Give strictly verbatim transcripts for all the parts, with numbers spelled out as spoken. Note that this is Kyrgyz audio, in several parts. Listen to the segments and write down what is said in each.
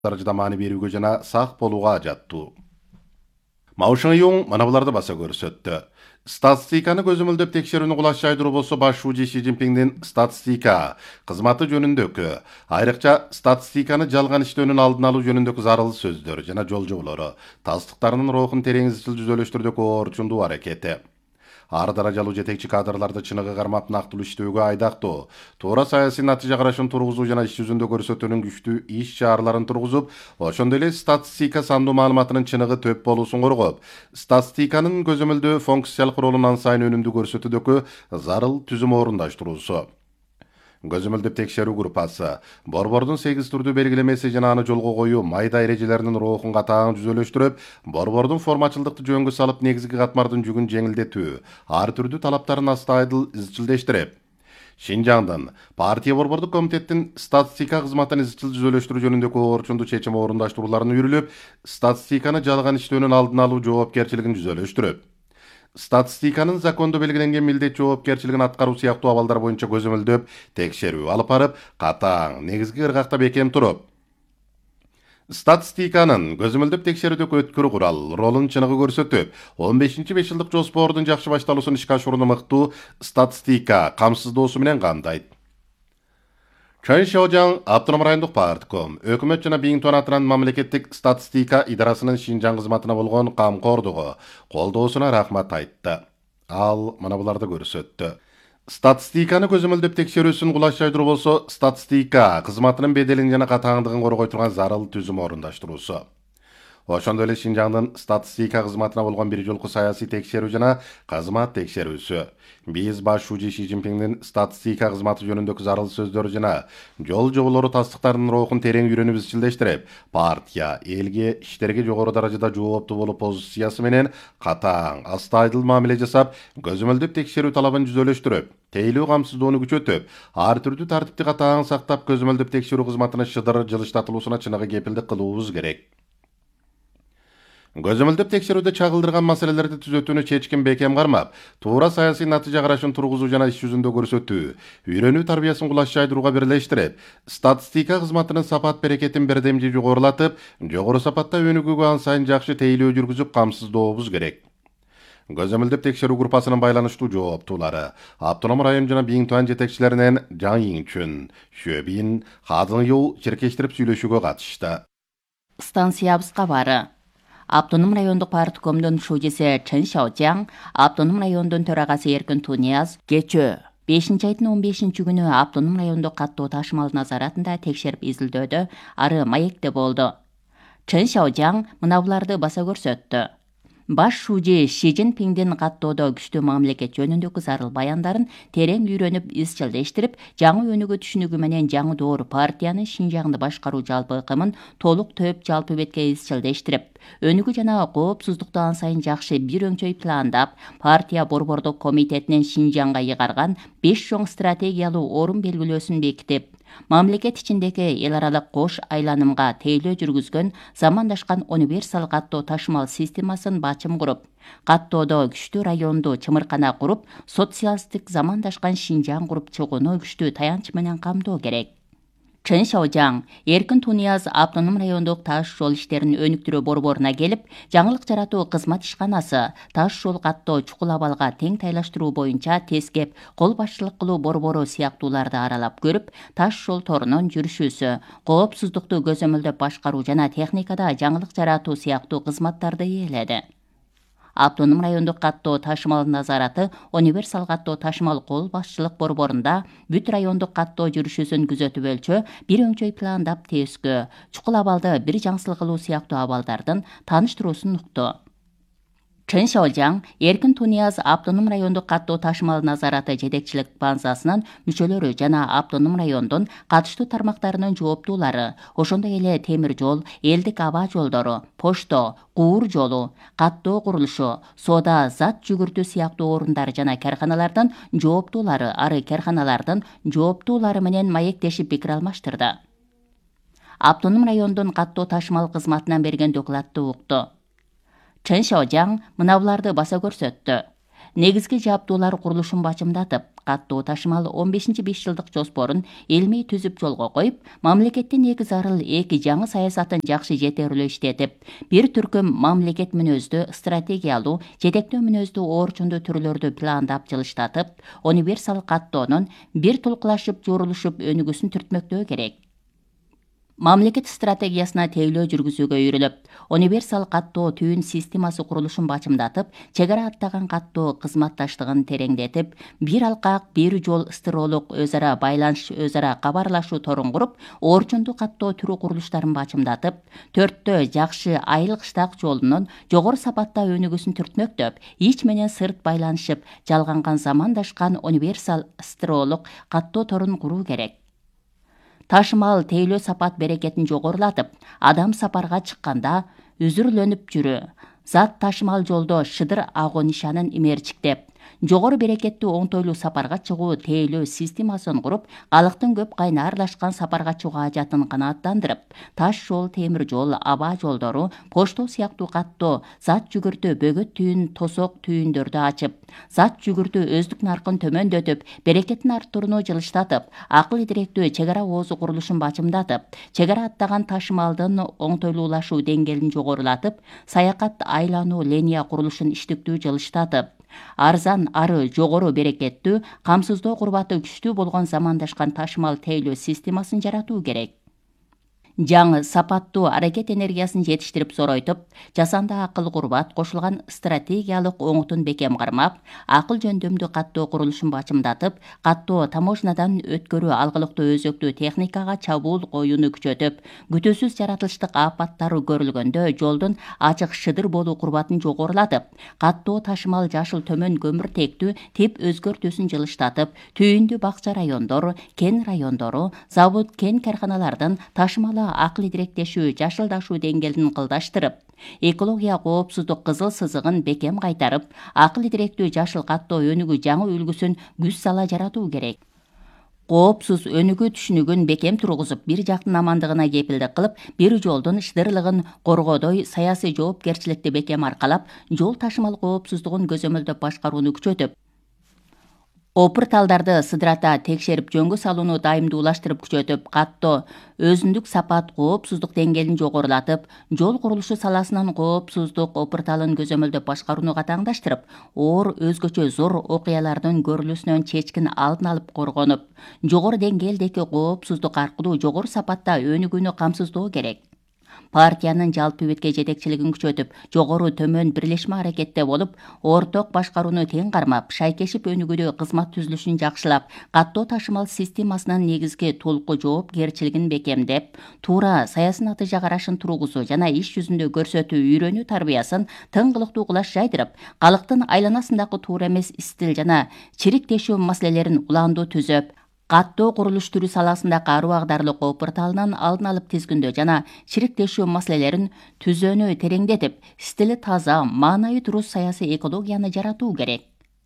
darajada maani berүүгө жана сак болууга жаттуу. Маушың юң манабыларды баса көрсөттү. Статистиканы көзөмөлдөп текшерүүнү кулашчайдыруу болсо баш шужи Ши Цзиньпиңдин статистика кызматы жөнүндөгү, айрыкча статистиканы жалган иштөөнүн алдын алуу жөнүндөгү зарыл сөздөр жана жолжоболору тастыктарынын рухун терең изчил жүзөлөштүрүүгө орчундуу аракети. Ар даражалуу жетекчи кадрларды чыныгы кармап нактылуу иштөөгө айдактоо, туура саясий натыйжа карашын тургузуу жана иш жүзүндө көрсөтүүнүн күчтүү иш чараларын тургузуп, ошондой эле статистика сандуу маалыматынын чыныгы төп болуусун коргоп, статистиканын көзөмөлдөө функциялык ролун ан сайын өнүмдүү көрсөтүүдөгү зарыл түзүм орундаштыруусу. Көзөмөлдөп текшерүү группасы борбордун сегиз түрдүү белгилемеси жана аны жолго коюу майда эрежелеринин рухун катаң жүзөлөштүрүп, борбордун формачылдыкты жөнгө салып негизги катмардын жүгүн жеңилдетүү, ар түрдүү талаптарын астайдыл изчилдештирип, Шинжаңдын партия борбордук комитеттин статистика кызматын изчил жүзөлөштүрүү жөнүндөгү орчундуу чечим орундаштырууларын үйрүлүп, статистиканы жалган иштөөнүн алдын алуу жоопкерчилигин жүзөлөштүрүп, статистиканын закондо белгиленген милдет жоопкерчилигин аткаруу сыяктуу абалдар боюнча көзөмөлдөп текшерүү алып барып, катаң негизги ыргакта бекем туруп, статистиканын көзөмөлдөп текшерүүдөгү өткүр курал ролун чыныгы көрсөтүп, он бешинчи беш жылдык жоспордун жакшы башталуусун ишке ашырууну мыктуу статистика камсыздоосу менен камдайт. Чын Шаожаң автоном райондук партком, өкмөт жана Биңтуан атынан мамлекеттик статистика идарасынын Шинжаң кызматына болгон камкордугу, колдоосуна рахмат айтты. Ал мына буларды көрсөттү. Статистиканы көзөмөлдөп текшерүүсүн кулашчайдыруу болсо, статистика кызматынын беделин жана катааңдыгын коргой турган зарыл түзүм орундаштыруусу. Ошондой эле Шинжаңдын статистика кызматына болгон бир жолку саясий текшерүү жана кызмат текшерүүсү. Биз баш шужи Ши Цзиньпиңдин статистика кызматы жөнүндөгү зарыл сөздөрү жана жол жоболору тастыктарынын рухун терең үйрөнүп изчилдештирип, партия элге иштерге жогору даражада жооптуу болуп позициясы менен катаң, астайдыл мамиле жасап, көзөмөлдөп текшерүү талабын жүзөлөштүрүп, тейлүү камсыздоону күчөтүп, ар түрдүү тартипти катаң сактап, көзөмөлдөп текшерүү кызматына шыдыр жылыштатылуусуна чыныгы кепилдик кылуубуз керек. Көзөмөлдөп текшерүүдө чагылдырган маселелерди түзөтүүнү чечкин бекем кармап, туура саясий натыйжа карашын тургузуу жана иш жүзүндө көрсөтүү, үйрөнүү тарбиясын кулашчайдырууга бирлештирип, статистика кызматынын сапат берекетин бирдемжи жогорулатып, жогору сапатта өнүгүүгө ан сайын жакшы тейлөө жүргүзүп камсыздообуз керек. Көзөмөлдөп текшерүү группасынын байланыштуу жооптуулары автоном район жана Биңтуан жетекчилеринен Жаң Йиңчүн, Шөбин, Хазың Йоу черкештирип сүйлөшүүгө катышты. Станциябызга бары Автоном райондук парткомдун шужиси Чын Шаожаң, автоном райондун төрагасы Эркин Тунияз кечөө бешинчи айдын он бешинчи күнү автоном райондук каттоо ташымал назаратында текшерип изилдөөдө ары маекте болду. Чын Шаожаң мына буларды баса көрсөттү. Баш шужи Ши Цзиньпиңдин каттоодо күчтүү мамлекет жөнүндөгү зарыл баяндарын терең үйрөнүп изчилдештирип, жаңы өнүгүү түшүнүгү менен жаңы доор партиянын Шинжаңды башкаруу жалпы ыкымын толук төп жалпы бетке изчилдештирип, өнүгүү жана коопсуздукту ан сайын жакшы бир өңчөй пландап, партия борбордук комитетинин Шинжаңга ыйгарган беш чоң стратегиялуу орун белгилөөсүн бекитип, мамлекет ичиндеги эл аралык кош айланымга тейлөө жүргүзгөн замандашкан универсал каттоо ташымал системасын бачым куруп, каттоодо күчтүү районду чымыркана куруп, социалисттик замандашкан Шинжаң куруп чыгууну күчтүү таянч менен камдоо керек. Чын Шаожаң Эркин Тунияз автоном райондук таш жол иштерин өнүктүрүү борборуна келип, жаңылык жаратуу кызмат ишканасы, таш жол каттоо чукул абалга тең тайлаштыруу боюнча тескеп, кол башчылык кылуу борбору сыяктууларды аралап көрүп, таш жол торунун жүрүшүүсү, коопсуздукту көзөмөлдөп башкаруу жана техникада жаңылык жаратуу сыяктуу кызматтарды ээледи. Автоном райондук каттоо ташымал назараты универсал каттоо ташымал кол башчылык борборунда бүт райондук каттоо жүрүшүүсүн күзөтүп өлчөө, бир өңчөй пландап тескөө, чукул абалды бир жаңсыл кылуу сыяктуу абалдардын тааныштыруусун укту. Чын Шаожаң Эркин Тунияз автоном райондук каттоо ташымал назараты жетекчилик базасынын мүчөлөрү жана автоном райондун катыштуу тармактарынын жооптуулары, ошондой эле темир жол, элдик аба жолдору, почто, куур жолу, каттоо курулушу, соода зат жүгүртүү сыяктуу орундар жана карканалардын жооптуулары ары карканалардын жооптуулары менен маектешип пикир алмаштырды. Автоном райондун каттоо ташымал кызматынан берген докладты укту. Чын Шаожаң мына буларды баса көрсөттү. Негизги жаптуулар курулушун бачымдатып, каттоо ташымал он бешинчи беш жылдык жоспорун илмий түзүп жолго коюп, мамлекеттин эки зарыл эки жаңы саясатын жакшы жетерилүү иштетип, бир түркүм мамлекет мүнөздүү, стратегиялуу, жетектөө мүнөздүү орчундуу түрлөрдү пландап жылыштатып, универсал каттоонун бир тулкулашып, жуурулушуп өнүгүүсүн түртмөктөө керек. Мамлекет стратегиясына тейлөө жүргүзүүгө үйрөлүп, универсал каттоо түйүн системасы курулушун бачымдатып, чек ара аттаган каттоо кызматташтыгын тереңдетип, бир алкак, бир жол стыролук өз ара байланыш, өз ара кабарлашуу торун куруп, орчундуу каттоо түрү курулуштарын бачымдатып, төрттөө жакшы айыл кыштак жолунун жогору сапатта өнүгүүсүн түртмөктөп, ич менен сырт байланышып, жалганган замандашкан универсал стыролук каттоо торун куруу керек. Ташымал тейлөө сапат берекетин жогорулатып, адам сапарга чыкканда үзүрлөнүп жүрү, зат ташымал жолдо шыдыр агуу нишанын имерчиктеп, жогору берекеттүү оңтойлуу сапарга чыгуу тейлөө системасын куруп, калктын көп кайына аралашкан сапарга чыгуу ажатын канааттандырып, таш жол, темир жол, аба жолдору, почто сыяктуу каттоо, зат жүгүртүү, бөгөт түйүн, тосок түйүндөрдү ачып, зат жүгүртүү өздүк наркын төмөндөтүп, берекеттин арттырууну жылыштатып, акыл идиректүү чек ара оозу курулушун бачымдатып, чек ара аттаган ташымалдын оңтойлуулашуу деңгээлин жогорулатып, саякат айлануу линия курулушун иштиктүү жылыштатып, арзан, ары, жогору берекеттүү, камсыздоо курбаты күчтүү болгон замандашкан ташымал тейлөө системасын жаратуу керек. Жаңы сапаттуу аракет энергиясын жетиштирип зоройтуп, жасанды акыл курбат кошулган стратегиялык оңутун бекем кармап, акыл жөндөмдүү каттоо курулушун бачымдатып, каттоо таможнядан өткөрүү алгылыктуу өзөктүү техникага чабуул коюуну күчөтүп, күтүүсүз жаратылыштык апаттар көрүлгөндө жолдун ачык шыдыр болуу курбатын жогорулатып, каттоо ташымал жашыл төмөн көмүртектүү тип өзгөртүүсүн жылыштатып, түйүндүү бакча райондор, кен райондору, завод, кен карканалардын ташымалы акыл идиректешүү, жашылдашуу деңгээлин кылдаштырып, экология коопсуздук кызыл сызыгын бекем кайтарып, акыл идиректүү жашыл каттоо өнүгүү жаңы үлгүсүн күч сала жаратуу керек. Коопсуз өнүгүү түшүнүгүн бекем тургузуп, бир жактын амандыгына кепилдик кылып, бир жолдун шыдырлыгын коргоодой саясий жоопкерчиликти бекем аркалап, жол ташымал коопсуздугун көзөмөлдөп башкарууну күчөтүп, опырталдарды сыдырата текшерип жөнгө салууну дайымдуулаштырып күчөтүп, каттоо өзүндүк сапат коопсуздук деңгээлин жогорулатып, жол курулушу саласынын коопсуздук опырталын көзөмөлдөп башкарууну катаңдаштырып, оор өзгөчө зор окуялардын көрүлүүсүнөн чечкин алдын алып коргонуп, жогору деңгээлдеги коопсуздук аркылуу жогору сапатта өнүгүүнү камсыздоо керек. Партиянын жалпы бетке жетекчилигин күчөтүп, жогору төмөн бирлешме аракетте болуп, орток башкарууну тең кармап, шайкешип өнүгүүдө кызмат түзүлүшүн жакшылап, каттоо ташымал системасынын негизги толку жоопкерчилигин бекемдеп, туура саясий карашын тургузуу жана иш жүзүндө көрсөтүү үйрөнүү тарбиясын тыңгылыктуу кулаш жайдырып, калктын айланасындагы туура эмес стил жана чириктешүү маселелерин уландуу түзөп, каттоо курулуш түрү саласындагы аруу агдарлык опырталынын алдын алып тизгиндөө жана чириктешүү маселелерин түзөөнү тереңдетип, стили таза, маанайы туруз саясий экологияны жаратуу керек.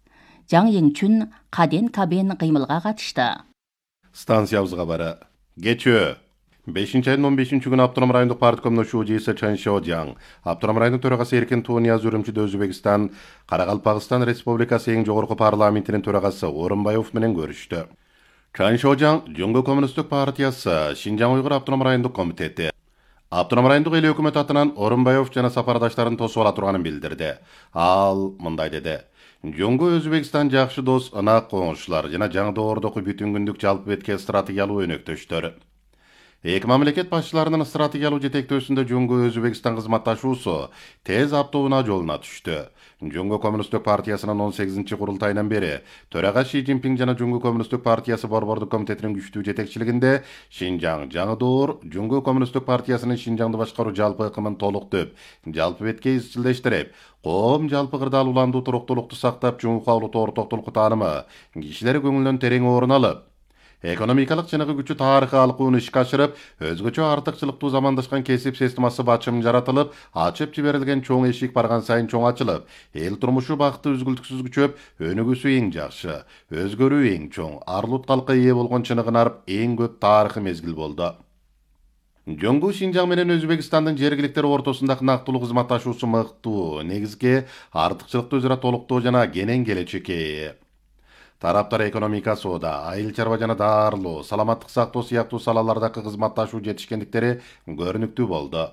Жаң Йиңчүн Каден Кабен кыймылга катышты. Станциябызга бары. Кечөө бешинчи айдын он бешинчи күнү Автоном райондук парткомдун шүүжүсү Чен Шаожаң, Автоном райондук төрагасы Эркин Туунияз Үрүмчүдө Өзбекстан, Каракалпакстан Республикасы эң жогорку парламентинин төрагасы Орунбаев менен көрүштү. Чен Шаожаң Жөнгө коммунисттик партиясы Шинжаң Уйгур Автоном райондук комитети Автоном райондук эл өкмөт атынан Орунбаев жана сапардаштарын тосуп ала турганын билдирди. Ал мындай деди: Жөнгө Өзбекстан жакшы дос, ынак коңшулар жана жаңдоордогу бүтүн күндүк жалпы бетке стратегиялуу өнөктөштөр. Эки мамлекет башчыларынын стратегиялуу жетектөөсүндө Жөнгө Өзбекстан кызматташуусу тез аптоуна жолуна түштү. Жөнгө коммунисттик партиясынын он сегизинчи курултайынан бери төрага Ши Цзиньпин жана Жөнгө коммунисттик партиясы борбордук комитетинин күчтүү жетекчилигинде Шинжаң жаңы доор Жөнгө коммунисттик партиясынын Шинжаңды башкаруу жалпы ыкымын толуктуп, жалпы бетке изчилдештирип, коом жалпы кырдаал уландуу туруктуулукту сактап, жумукка улуттуу ортоктулукту таанымы кишилер көңүлүнөн терең орун алып, экономикалык чыныгы күчү тарыхый алкууну ишке ашырып, өзгөчө артыкчылыктуу замандашкан кесип системасы бачым жаратылып, ачып жиберилген чоң эшик барган сайын чоң ачылып, эл турмушу бакыты үзгүлтүксүз күчөп, өнүгүүсү эң жакшы, өзгөрүү эң чоң, арлут калкка ээ болгон чыныгын арып эң көп тарыхый мезгил болду. Жөнгө Шинжаң менен Өзбекстандын жергиликтер ортосундагы нактылуу кызматташуусу мыктуу, негизги артыкчылыкты өзара толуктоо жана кенен келечекке ээ. Тараптар экономика, соода, айыл чарба жана даарылоо, саламаттык сактоо сыяктуу салалардагы кызматташуу жетишкендиктери көрүнүктүү болду.